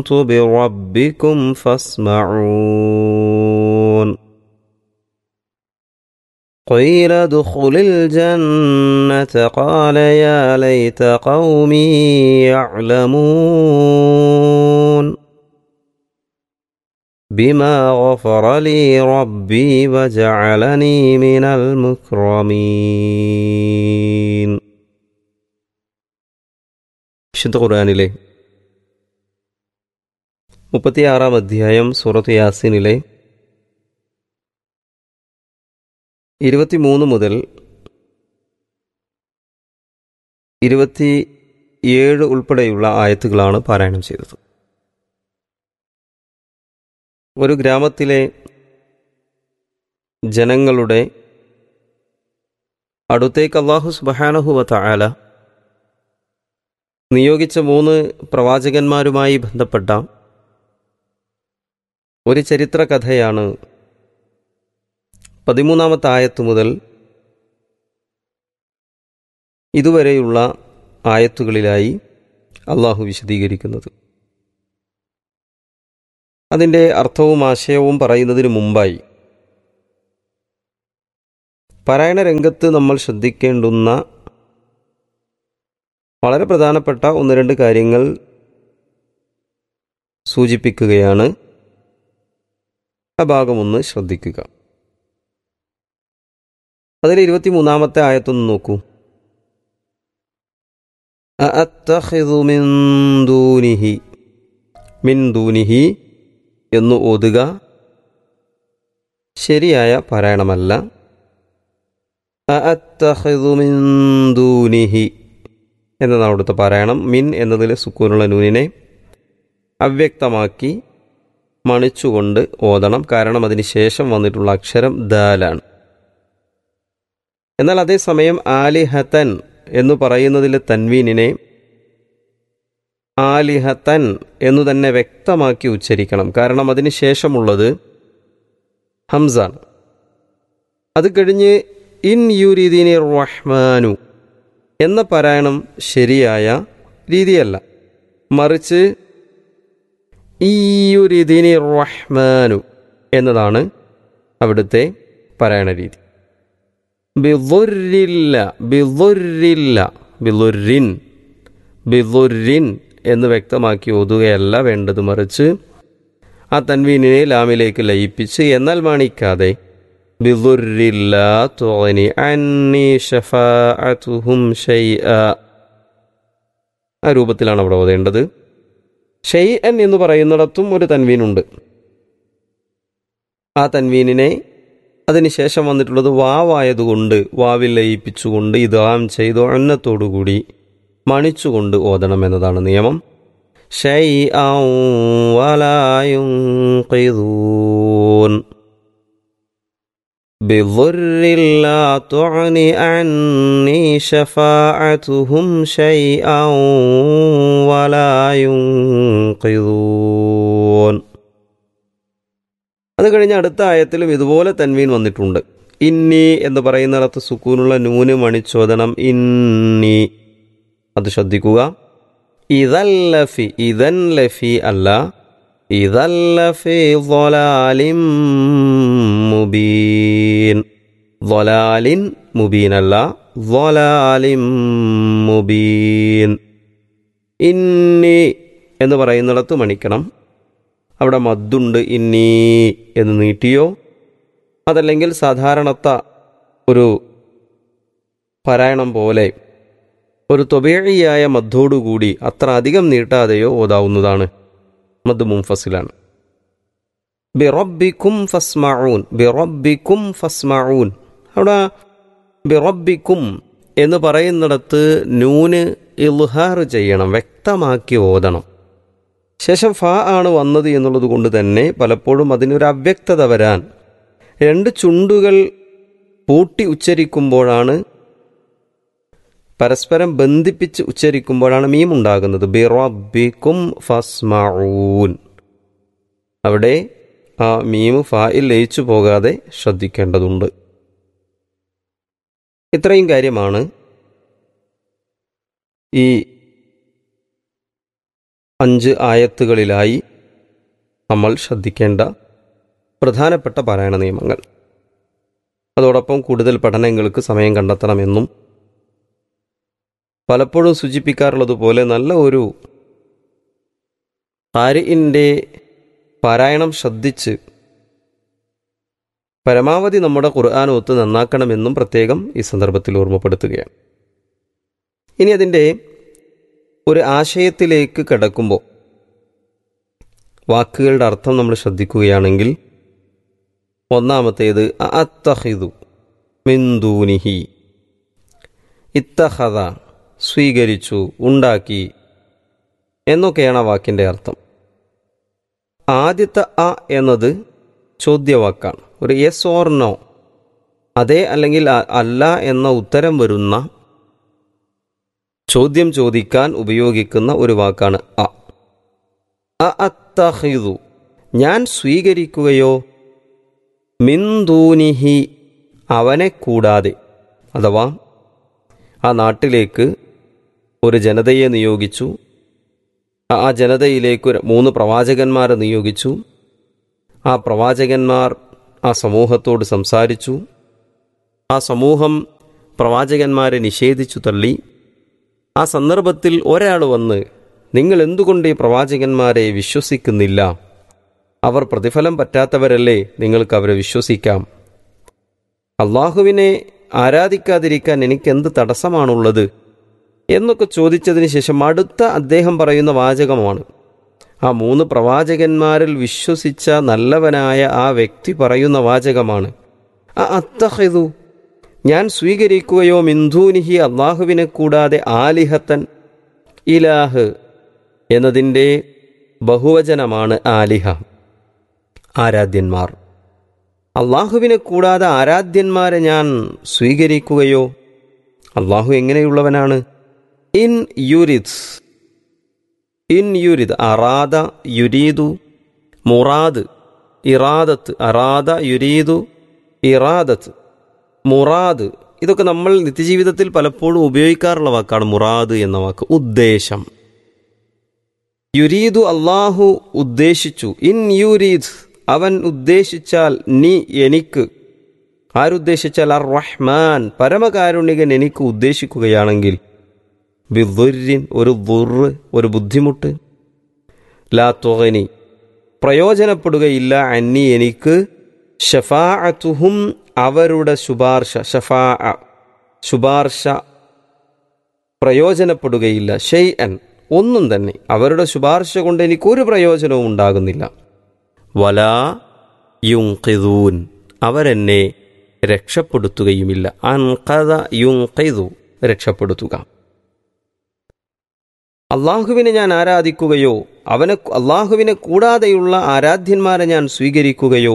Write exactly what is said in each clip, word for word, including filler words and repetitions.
بربكم فاسمعون قيل ادخل الجنة قال يا ليت قومي يعلمون بما غفر لي ربي وجعلني من المكرمين. വിശുദ്ധ ഖുർആനിലെ മുപ്പത്തിയാറാം അധ്യായം സൂറത്ത് യാസീനിലെ ഇരുപത്തിമൂന്ന് മുതൽ ഇരുപത്തി ഏഴ് ഉൾപ്പെടെയുള്ള ആയത്തുകളാണ് പാരായണം ചെയ്തത്. ഒരു ഗ്രാമത്തിലെ ജനങ്ങളുടെ അടുത്തേക്ക് അല്ലാഹു സുബ്ഹാനഹു വ തആല നിയോഗിച്ച മൂന്ന് പ്രവാചകന്മാരുമായി ബന്ധപ്പെട്ട ഒരു ചരിത്ര കഥയാണ് പതിമൂന്നാമത്തെ ആയത്ത് മുതൽ ഇതുവരെയുള്ള ആയത്തുകളിലായി അള്ളാഹു വിശദീകരിക്കുന്നത്. അതിൻ്റെ അർത്ഥവും ആശയവും പറയുന്നതിന് മുമ്പായി പാരായണ രംഗത്ത് നമ്മൾ ശ്രദ്ധിക്കേണ്ടുന്ന വളരെ പ്രധാനപ്പെട്ട ഒന്ന് രണ്ട് കാര്യങ്ങൾ സൂചിപ്പിക്കുകയാണ്. ആ ഭാഗമൊന്ന് ശ്രദ്ധിക്കുക. അതിൽ ഇരുപത്തിമൂന്നാമത്തെ ആയത്തൊന്ന് നോക്കൂ. അഅത്തഖിദു മിൻ ദൂനിഹി മിൻ ദൂനിഹി എന്ന് ഓതുക ശരിയായ പാരായണമല്ല. അഅത്തഖിദു മിൻ ദൂനിഹി എന്നതാണ് അവിടുത്തെ പാരായണം. മിൻ എന്നതിലെ സുക്കൂനുള്ള നൂനിനെ അവ്യക്തമാക്കി മണിച്ചുകൊണ്ട് ഓതണം. കാരണം അതിന് ശേഷം വന്നിട്ടുള്ള അക്ഷരം ദാലാണ്. എന്നാൽ അതേസമയം ആലിഹത്തൻ എന്ന് പറയുന്നതിലെ തൻവീനിനെ ആലിഹത്തൻ എന്നു തന്നെ വ്യക്തമാക്കി ഉച്ചരിക്കണം. കാരണം അതിന് ശേഷമുള്ളത് ഹംസാണ്. അത് കഴിഞ്ഞ് ഇൻ യുരിദിനി റഹ്മാനു എന്ന പാരായണം ശരിയായ രീതിയല്ല. മറിച്ച് ഈയുരിദിനി റഹ്മാനു എന്നതാണ് അവിടുത്തെ പാരായണ രീതി. ബിദുരില്ല ബിദുരില്ല ബിദുരിൻ ബിദുരിൻ എന്ന് വ്യക്തമാക്കി ഓതുകയല്ല വേണ്ടത്. മറിച്ച് ആ തൻവീനിനെ ലാമിലേക്ക് ലയിപ്പിച്ച് എന്നാൽ മാണിക്കാതെ ബിദുരില്ല തുഗ്നി അന്നി ശഫാഅതുഹും ശൈഅ ആ രൂപത്തിലാണ് അവിടെ ഓതേണ്ടത്. ഷൈഅൻ എന്ന് പറയുന്നിടത്തും ഒരു തൻവീനുണ്ട്. ആ തൻവീനിനെ അതിനുശേഷം വന്നിട്ടുള്ളത് വാവായതുകൊണ്ട് വാവിൽ ലയിപ്പിച്ചുകൊണ്ട് ഇദ്ഗാം ചെയ്ത് ഉന്നത്തോടുകൂടി മണിച്ചുകൊണ്ട് ഓതണം എന്നതാണ് നിയമം. ശൈഅൻ വലാ യുൻഖിദൂൻ ബിദുരില്ലാ തുഗ്നി അന്നി ശഫാഅതുഹും ശൈഅൻ വലാ യുൻഖിദൂൻ. അത് കഴിഞ്ഞ് അടുത്ത ആയത്തിലും ഇതുപോലെ തൻവീൻ വന്നിട്ടുണ്ട്. ഇന്നി എന്ന് പറയുന്നിടത്ത് സുക്കൂനുള്ള നൂന് മണിച്ചോദനം ഇന്നി. അത് ശ്രദ്ധിക്കുക. ഇദല്ലഫി ഇദൻ ലഫി അല്ല, ഇദല്ലഫി ളലാലിൻ മുബീൻ. ളലാലിൻ മുബീൻ അല്ല, ളലാലിൻ മുബീൻ. ഇന്നി എന്ന് പറയുന്നിടത്ത് മണിക്കണം. അവിടെ മദ്ദുണ്ട്. ഇന്നി എന്ന് നീട്ടിയോ അതല്ലെങ്കിൽ സാധാരണത്ത ഒരു പാരായണം പോലെ ഒരു ത്വബീഇയായ മദ്ദോടുകൂടി അത്ര അധികം നീട്ടാതെയോ ഓതാവുന്നതാണ്. മദ് മുൻഫസിലാണ്. ബിറബ്ബിക്കും ഫസ്മഊൻ ബിറബ്ബിക്കും ഫസ്മഊൻ. അവിടെ ബിറബ്ബിക്കും എന്ന് പറയുന്നിടത്ത് നൂന് ഇൽഹാർ ചെയ്യണം, വ്യക്തമാക്കി ഓതണം. ശേഷം ഫ ആണ് വന്നത് എന്നുള്ളത് കൊണ്ട് തന്നെ പലപ്പോഴും അതിനൊരു അവ്യക്തത വരാൻ രണ്ട് ചുണ്ടുകൾ പൂട്ടി ഉച്ചരിക്കുമ്പോഴാണ്, പരസ്പരം ബന്ധിപ്പിച്ച് ഉച്ചരിക്കുമ്പോഴാണ് മീം ഉണ്ടാകുന്നത്. ബിറബ്ബിക്കും ഫസ്മഊൻ. അവിടെ ആ മീം ഫായിൽ ലയിച്ചു പോകാതെ ശ്രദ്ധിക്കേണ്ടതുണ്ട്. ഇത്രയും കാര്യമാണ് ഈ അഞ്ച് ആയത്തുകളിലായി നമ്മൾ ശ്രദ്ധിക്കേണ്ട പ്രധാനപ്പെട്ട പാരായണ നിയമങ്ങൾ. അതോടൊപ്പം കൂടുതൽ പഠനങ്ങൾക്ക് സമയം കണ്ടെത്തണമെന്നും പലപ്പോഴും സൂചിപ്പിക്കാറുള്ളതുപോലെ നല്ല ഒരു ഖാരിഇന്റെ പാരായണം ശ്രദ്ധിച്ച് പരമാവധി നമ്മുടെ ഖുർആൻ ഒത്ത് നന്നാക്കണമെന്നും പ്രത്യേകം ഈ സന്ദർഭത്തിൽ ഓർമ്മപ്പെടുത്തുകയാണ്. ഇനി അതിൻ്റെ ഒരു ആശയത്തിലേക്ക് കടക്കുമ്പോൾ വാക്കുകളുടെ അർത്ഥം നമ്മൾ ശ്രദ്ധിക്കുകയാണെങ്കിൽ, ഒന്നാമത്തേത് അത്തഖിദു മിൻ ദൂനിഹി, ഇത്തഖദ സ്വീകരിച്ചു, ഉണ്ടാക്കി എന്നൊക്കെയാണ് ആ വാക്കിൻ്റെ അർത്ഥം. ആദ്യത്തെ അ എന്നത് ചോദ്യവാക്കാണ്, ഒരു യെസ് ഓർ നോ, അതെ അല്ലെങ്കിൽ അല്ല എന്ന ഉത്തരം വരുന്ന ചോദ്യം ചോദിക്കാൻ ഉപയോഗിക്കുന്ന ഒരു വാക്കാണ് അ. അത്തഖിദു ഞാൻ സ്വീകരിക്കുകയോ, മിൻ ദൂനിഹി അവനെ കൂടാതെ, അഥവാ ആ നാട്ടിലേക്ക് ഒരു ജനതയെ നിയോഗിച്ചു, ആ ജനതയിലേക്ക് മൂന്ന് പ്രവാചകന്മാരെ നിയോഗിച്ചു, ആ പ്രവാചകന്മാർ ആ സമൂഹത്തോട് സംസാരിച്ചു, ആ സമൂഹം പ്രവാചകന്മാരെ നിഷേധിച്ചു തള്ളി. ആ സന്ദർഭത്തിൽ ഒരാൾ വന്ന്, നിങ്ങൾ എന്തുകൊണ്ട് ഈ പ്രവാചകന്മാരെ വിശ്വസിക്കുന്നില്ല? അവർ പ്രതിഫലം പറ്റാത്തവരല്ലേ, നിങ്ങൾക്ക് അവരെ വിശ്വസിക്കാം. അള്ളാഹുവിനെ ആരാധിക്കാതിരിക്കാൻ എനിക്കെന്ത് തടസ്സമാണുള്ളത് എന്നൊക്കെ ചോദിച്ചതിന് ശേഷം അടുത്ത അദ്ദേഹം പറയുന്ന വാചകമാണ്, ആ മൂന്ന് പ്രവാചകന്മാരിൽ വിശ്വസിച്ച നല്ലവനായ ആ വ്യക്തി പറയുന്ന വാചകമാണ്, ആ അത്തഖിദു ഞാൻ സ്വീകരിക്കുകയോ, മിന്ദൂനിഹി അള്ളാഹുവിനെ കൂടാതെ, ആലിഹത്തൻ ഇലാഹ് എന്നതിൻ്റെ ബഹുവചനമാണ് ആലിഹ, ആരാധ്യന്മാർ. അള്ളാഹുവിനെ കൂടാതെ ആരാധ്യന്മാരെ ഞാൻ സ്വീകരിക്കുകയോ. അള്ളാഹു എങ്ങനെയുള്ളവനാണ്? ഇൻ യുരിദ്, ഇൻ യുരിദ് അറാദ യുരീദു, മുറാദ് ഇറാദത്ത്, അറാദ യുരീദു ഇറാദത്ത്, മുറാദ്, ഇതൊക്കെ നമ്മൾ നിത്യജീവിതത്തിൽ പലപ്പോഴും ഉപയോഗിക്കാറുള്ള വാക്കാണ്. മുറാദ് എന്ന വാക്ക് ഉദ്ദേശം. യുരീദു അള്ളാഹു ഉദ്ദേശിച്ചു, ഇൻ യുരീദ് അവൻ ഉദ്ദേശിച്ചാൽ, നീ എനിക്ക്, ആരുദ്ദേശിച്ചാൽ അർ റഹ്മാൻ പരമകാരുണികൻ എനിക്ക് ഉദ്ദേശിക്കുകയാണെങ്കിൽ, ബിദുർരിൻ ഒരു ദുർറ് ഒരു ബുദ്ധിമുട്ട്, ലാ തുഗ്നി പ്രയോജനപ്പെടുകയില്ല, അന്നി എനിക്ക്, ശഫാഅത്തുഹും അവരുടെ ശുപാർശ, ശഫാഅ ശുപാർശ പ്രയോജനപ്പെടുകയില്ല, ഷൈഅൻ ഒന്നും തന്നെ, അവരുടെ ശുപാർശ കൊണ്ട് എനിക്കൊരു പ്രയോജനവും ഉണ്ടാകുന്നില്ല. വലാ യുൻഖിദൂൻ അവരെന്നെ രക്ഷപ്പെടുത്തുകയുമില്ല. അൻഖദ യുൻഖിദു രക്ഷപ്പെടുത്തുക. അള്ളാഹുവിനെ ഞാൻ ആരാധിക്കുകയോ, അവനെ അള്ളാഹുവിനെ കൂടാതെയുള്ള ആരാധ്യന്മാരെ ഞാൻ സ്വീകരിക്കുകയോ.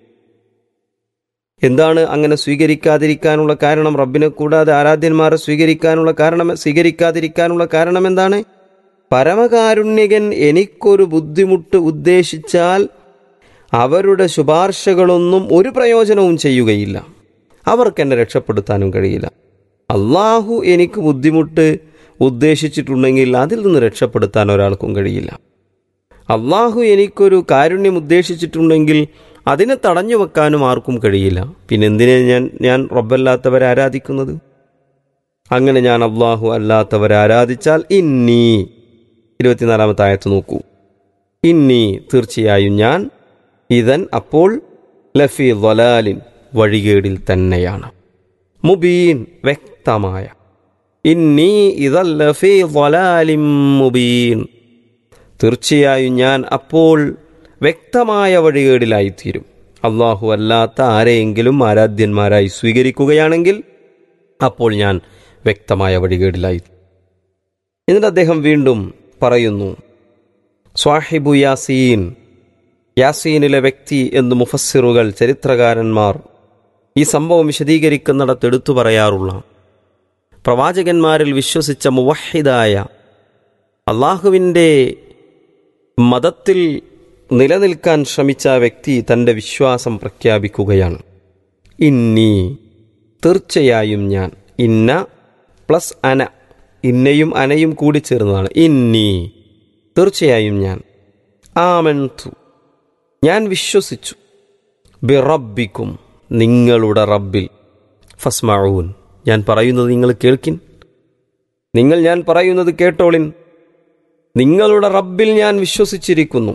എന്താണ് അങ്ങനെ സ്വീകരിക്കാതിരിക്കാനുള്ള കാരണം? റബ്ബിനെ കൂടാതെ ആരാധ്യന്മാരെ സ്വീകരിക്കാനുള്ള കാരണം സ്വീകരിക്കാതിരിക്കാനുള്ള കാരണം എന്താണ്? പരമകാരുണ്യകൻ എനിക്കൊരു ബുദ്ധിമുട്ട് ഉദ്ദേശിച്ചാൽ അവരുടെ ശുപാർശകളൊന്നും ഒരു പ്രയോജനവും ചെയ്യുകയില്ല, അവർക്കെന്നെ രക്ഷപ്പെടുത്താനും കഴിയില്ല. അള്ളാഹു എനിക്ക് ബുദ്ധിമുട്ട് ഉദ്ദേശിച്ചിട്ടുണ്ടെങ്കിൽ അതിൽ നിന്ന് രക്ഷപ്പെടുത്താൻ ഒരാൾക്കും കഴിയില്ല. അള്ളാഹു എനിക്കൊരു കാരുണ്യം ഉദ്ദേശിച്ചിട്ടുണ്ടെങ്കിൽ അതിനെ തടഞ്ഞു വെക്കാനും ആർക്കും കഴിയില്ല. പിന്നെ എന്തിനെ ഞാൻ ഞാൻ റബ്ബല്ലാത്തവരെ ആരാധിക്കുന്നത്? അങ്ങനെ ഞാൻ അള്ളാഹു അല്ലാത്തവരെ ആരാധിച്ചാൽ, ഇന്നി ഇരുപത്തിനാലാമത്തെ ആയത്ത് നോക്കൂ, ഇന്നി തീർച്ചയായും ഞാൻ, ഇതൻ അപ്പോൾ, ലഫി ളലാലിൻ വഴികേടിൽ തന്നെയാണ്, മുബീൻ വ്യക്തമായ, ഇന്നി ഇദൻ ലഫി ളലാലിൻ മുബീൻ തീർച്ചയായും ഞാൻ അപ്പോൾ വ്യക്തമായ വഴികേടിലായിത്തീരും. അള്ളാഹു അല്ലാത്ത ആരെയെങ്കിലും ആരാധ്യന്മാരായി സ്വീകരിക്കുകയാണെങ്കിൽ അപ്പോൾ ഞാൻ വ്യക്തമായ വഴികേടിലായി. എന്നിട്ട് അദ്ദേഹം വീണ്ടും പറയുന്നു, സ്വാഹിബു യാസീൻ, യാസീനിലെ വ്യക്തി എന്ന് മുഫസ്സിറുകൾ ചരിത്രകാരന്മാർ ഈ സംഭവം വിശദീകരിക്കുന്നിടത്ത് എടുത്തു പറയാറുള്ള, പ്രവാചകന്മാരിൽ വിശ്വസിച്ച മുവഹിദായ, അള്ളാഹുവിൻ്റെ മതത്തിൽ നിലനിൽക്കാൻ ശ്രമിച്ച വ്യക്തി തൻ്റെ വിശ്വാസം പ്രഖ്യാപിക്കുകയാണ്. ഇന്നി തീർച്ചയായും ഞാൻ, ഇന്ന പ്ലസ് അന, ഇന്നയും അനയും കൂടി ചേർന്നതാണ്. ഇന്നി തീർച്ചയായും ഞാൻ ആമൻതു ഞാൻ വിശ്വസിച്ചു ബിറബ്ബിക്കും നിങ്ങളുടെ റബ്ബിൽ ഫസ്മഊൻ ഞാൻ പറയുന്നത് നിങ്ങൾ കേൾക്കിൻ, നിങ്ങൾ ഞാൻ പറയുന്നത് കേട്ടോളിൻ. നിങ്ങളുടെ റബ്ബിൽ ഞാൻ വിശ്വസിച്ചിരിക്കുന്നു.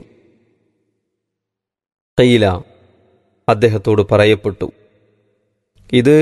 ഖീല അദ്ദേഹത്തോട് പറയപ്പെട്ടു. ഇത്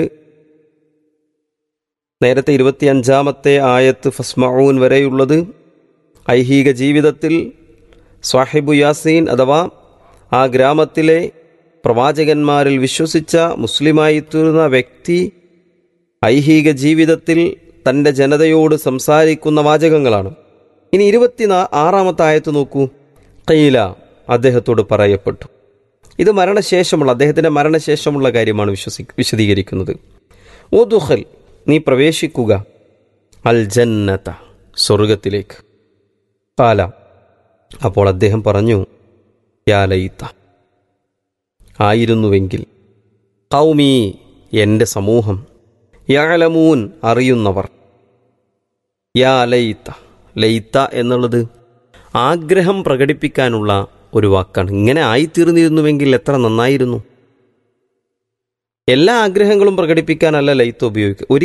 നേരത്തെ ഇരുപത്തിയഞ്ചാമത്തെ ആയത്ത് ഫസ്മഊൻ വരെയുള്ളത് ഐഹിക ജീവിതത്തിൽ സ്വാഹിബു യാസീൻ അഥവാ ആ ഗ്രാമത്തിലെ പ്രവാചകന്മാരിൽ വിശ്വസിച്ച മുസ്ലിമായി തീർന്ന വ്യക്തി ഐഹിക ജീവിതത്തിൽ തൻ്റെ ജനതയോട് സംസാരിക്കുന്ന വാചകങ്ങളാണ്. ഇനി ഇരുപത്തി ആറാമത്തെ ആയത്ത് നോക്കൂ. ഖീല അദ്ദേഹത്തോട് പറയപ്പെട്ടു. ഇത് മരണശേഷമുള്ള അദ്ദേഹത്തിൻ്റെ മരണശേഷമുള്ള കാര്യമാണ് വിശ്വസി വിശദീകരിക്കുന്നത്. ഉദ്ഖുൽ നീ പ്രവേശിക്കുക അൽ ജന്നത സ്വർഗത്തിലേക്ക്. ഖാല അപ്പോൾ അദ്ദേഹം പറഞ്ഞു യാ ലൈത ആയിരുന്നുവെങ്കിൽ ഖൗമി എൻ്റെ സമൂഹം യഅലമൂൻ അറിയുന്നവർ. യാ ലൈത ലൈത എന്നുള്ളത് ആഗ്രഹം പ്രകടിപ്പിക്കാനുള്ള ഒരു വാക്കാണ്. ഇങ്ങനെ ആയിത്തീർന്നിരുന്നുവെങ്കിൽ എത്ര നന്നായിരുന്നു. എല്ലാ ആഗ്രഹങ്ങളും പ്രകടിപ്പിക്കാനല്ല ലൈത്ത ഉപയോഗിക്കുക.